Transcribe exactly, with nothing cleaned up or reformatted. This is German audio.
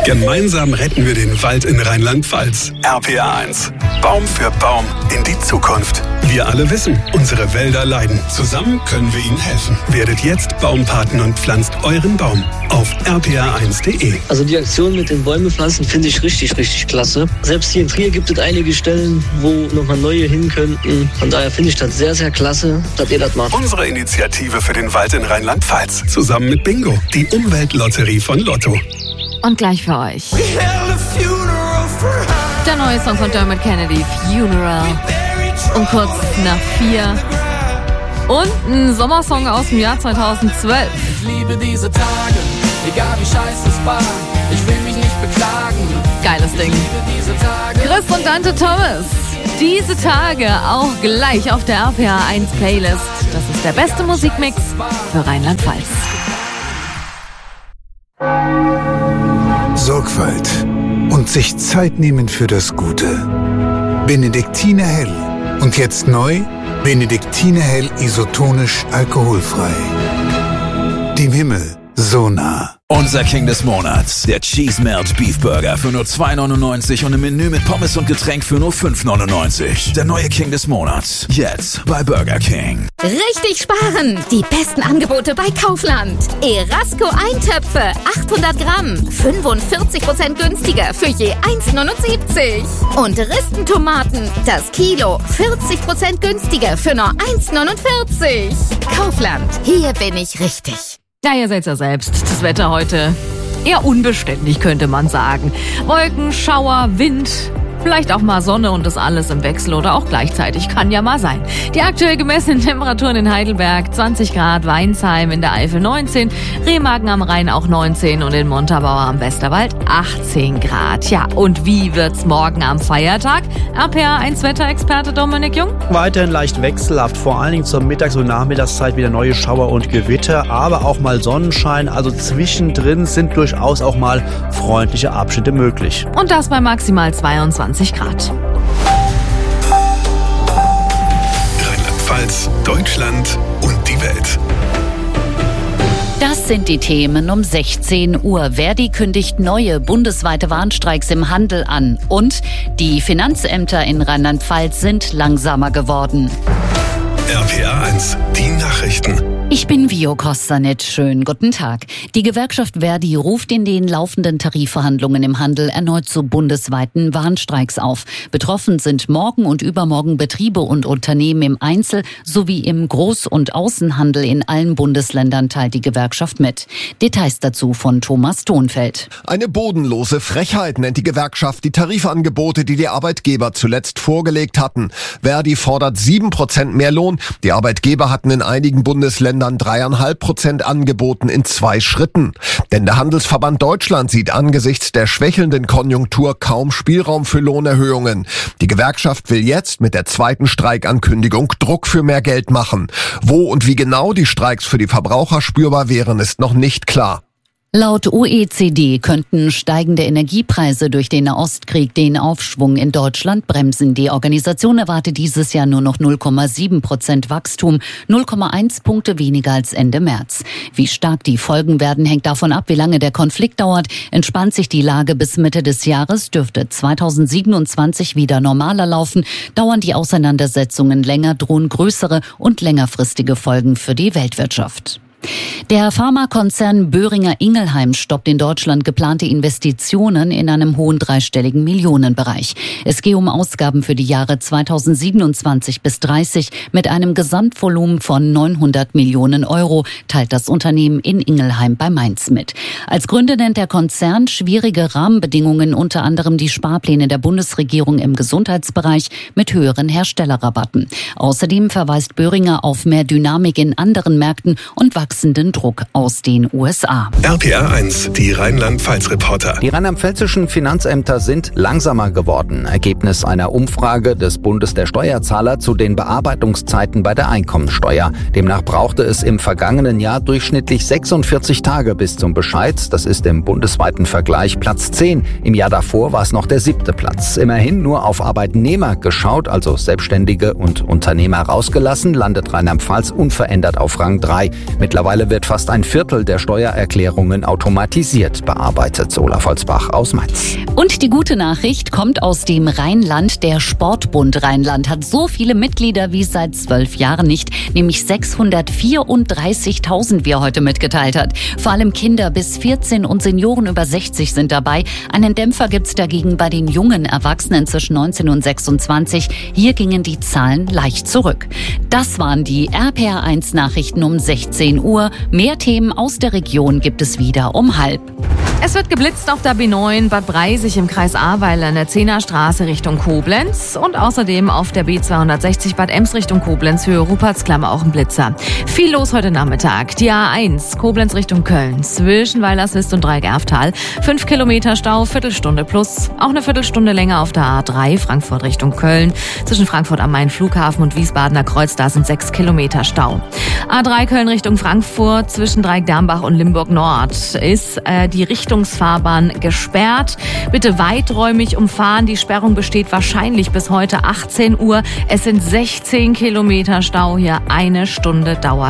Gemeinsam retten wir den Wald in Rheinland-Pfalz. R P A eins. Baum für Baum in die Zukunft. Wir alle wissen, unsere Wälder leiden. Zusammen können wir ihnen helfen. Werdet jetzt Baumpaten und pflanzt euren Baum auf r p a eins punkt d e. Also die Aktion mit den Bäume pflanzen finde ich richtig, richtig klasse. Selbst hier in Trier gibt es einige Stellen, wo nochmal neue hin könnten. Von daher finde ich das sehr, sehr klasse, dass ihr das macht. Unsere Initiative für den Wald in Rheinland-Pfalz. Zusammen mit Bingo, die Umweltlotterie von Lotto. Und gleich für euch der neue Song von Dermot Kennedy, Funeral. Und kurz nach vier. Und ein Sommersong aus dem Jahr zweitausendzwölf. Ich liebe diese Tage, egal wie scheiße es war. Ich will mich nicht beklagen. Geiles Ding. Ich liebe diese Tage. Chris und Dante Thomas. Diese Tage auch gleich auf der R P A eins Playlist. Das ist der beste Musikmix für Rheinland-Pfalz. Sorgfalt und sich Zeit nehmen für das Gute. Benediktiner Hell. Und jetzt neu, Benediktiner Hell isotonisch alkoholfrei. Dem Himmel so nah. Unser King des Monats, der Cheese Melt Beef Burger für nur zwei neunundneunzig und ein Menü mit Pommes und Getränk für nur fünf neunundneunzig. Der neue King des Monats, jetzt bei Burger King. Richtig sparen! Die besten Angebote bei Kaufland. Erasco Eintöpfe, achthundert Gramm, fünfundvierzig Prozent günstiger für je eins neunundsiebzig. Und Ristentomaten, das Kilo, vierzig Prozent günstiger für nur eins neunundvierzig. Kaufland, hier bin ich richtig. Ja, ihr seht ja selbst, das Wetter heute eher unbeständig, könnte man sagen. Wolken, Schauer, Wind, vielleicht auch mal Sonne und das alles im Wechsel oder auch gleichzeitig, kann ja mal sein. Die aktuell gemessenen Temperaturen in Heidelberg zwanzig Grad, Weinsheim in der Eifel neunzehn, Remagen am Rhein auch neunzehn und in Montabaur am Westerwald achtzehn Grad. Ja, und wie wird's morgen am Feiertag? R P A eins Wetterexperte Dominik Jung. Weiterhin leicht wechselhaft, vor allen Dingen zur Mittags- und Nachmittagszeit wieder neue Schauer und Gewitter, aber auch mal Sonnenschein, also zwischendrin sind durchaus auch mal freundliche Abschnitte möglich. Und das bei maximal zweiundzwanzig Grad. Rheinland-Pfalz, Deutschland und die Welt. Das sind die Themen um sechzehn Uhr. Verdi kündigt neue bundesweite Warnstreiks im Handel an. Und die Finanzämter in Rheinland-Pfalz sind langsamer geworden. R P A eins, die Nachrichten. Ich bin Vio Kostanic. Schönen guten Tag. Die Gewerkschaft Verdi ruft in den laufenden Tarifverhandlungen im Handel erneut zu bundesweiten Warnstreiks auf. Betroffen sind morgen und übermorgen Betriebe und Unternehmen im Einzel- sowie im Groß- und Außenhandel in allen Bundesländern, teilt die Gewerkschaft mit. Details dazu von Thomas Thonfeld. Eine bodenlose Frechheit nennt die Gewerkschaft die Tarifangebote, die die Arbeitgeber zuletzt vorgelegt hatten. Verdi fordert sieben Prozent mehr Lohn. Die Arbeitgeber hatten in einigen Bundesländern dreieinhalb Prozent angeboten in zwei Schritten. Denn der Handelsverband Deutschland sieht angesichts der schwächelnden Konjunktur kaum Spielraum für Lohnerhöhungen. Die Gewerkschaft will jetzt mit der zweiten Streikankündigung Druck für mehr Geld machen. Wo und wie genau die Streiks für die Verbraucher spürbar wären, ist noch nicht klar. Laut O E C D könnten steigende Energiepreise durch den Nahostkrieg den Aufschwung in Deutschland bremsen. Die Organisation erwartet dieses Jahr nur noch null Komma sieben Prozent Wachstum, null Komma eins Punkte weniger als Ende März. Wie stark die Folgen werden, hängt davon ab, wie lange der Konflikt dauert. Entspannt sich die Lage bis Mitte des Jahres, dürfte zweitausendsiebenundzwanzig wieder normaler laufen. Dauern die Auseinandersetzungen länger, drohen größere und längerfristige Folgen für die Weltwirtschaft. Der Pharmakonzern Boehringer Ingelheim stoppt in Deutschland geplante Investitionen in einem hohen dreistelligen Millionenbereich. Es gehe um Ausgaben für die Jahre zweitausendsiebenundzwanzig bis dreißig mit einem Gesamtvolumen von neunhundert Millionen Euro, teilt das Unternehmen in Ingelheim bei Mainz mit. Als Gründe nennt der Konzern schwierige Rahmenbedingungen, unter anderem die Sparpläne der Bundesregierung im Gesundheitsbereich mit höheren Herstellerrabatten. Außerdem verweist Boehringer auf mehr Dynamik in anderen Märkten und wachsenden Druck aus den U S A. R P A eins, die Rheinland-Pfalz-Reporter. Die rheinland-pfälzischen Finanzämter sind langsamer geworden. Ergebnis einer Umfrage des Bundes der Steuerzahler zu den Bearbeitungszeiten bei der Einkommensteuer. Demnach brauchte es im vergangenen Jahr durchschnittlich sechsundvierzig Tage bis zum Bescheid. Das ist im bundesweiten Vergleich Platz zehn. Im Jahr davor war es noch der siebte Platz. Immerhin nur auf Arbeitnehmer geschaut, also Selbstständige und Unternehmer rausgelassen, landet Rheinland-Pfalz unverändert auf Rang drei. Mit Mittlerweile wird fast ein Viertel der Steuererklärungen automatisiert bearbeitet, so Olaf Holzbach aus Mainz. Und die gute Nachricht kommt aus dem Rheinland. Der Sportbund Rheinland hat so viele Mitglieder wie seit zwölf Jahren nicht, nämlich sechshundertvierunddreißigtausend, wie er heute mitgeteilt hat. Vor allem Kinder bis vierzehn und Senioren über sechzig sind dabei. Einen Dämpfer gibt's dagegen bei den jungen Erwachsenen zwischen neunzehn und sechsundzwanzig. Hier gingen die Zahlen leicht zurück. Das waren die R P R eins Nachrichten um sechzehn Uhr. Mehr Themen aus der Region gibt es wieder um halb. Es wird geblitzt auf der B neun Bad Breisig im Kreis Ahrweiler in der Zehnerstraße Richtung Koblenz und außerdem auf der B zweihundertsechzig Bad Ems Richtung Koblenz Höhe Rupertsklammer auch ein Blitzer. Viel los heute Nachmittag. Die A eins Koblenz Richtung Köln zwischen Weilerswist und Dreigerftal. Fünf Kilometer Stau, Viertelstunde plus. Auch eine Viertelstunde länger auf der A drei Frankfurt Richtung Köln. Zwischen Frankfurt am Main Flughafen und Wiesbadener Kreuz, da sind sechs Kilometer Stau. A drei Köln Richtung Frankfurt zwischen Dreieck-Dambach und Limburg Nord ist äh, die Richtungsfahrbahn gesperrt. Bitte weiträumig umfahren. Die Sperrung besteht wahrscheinlich bis heute achtzehn Uhr. Es sind sechzehn Kilometer Stau hier. Eine Stunde dauert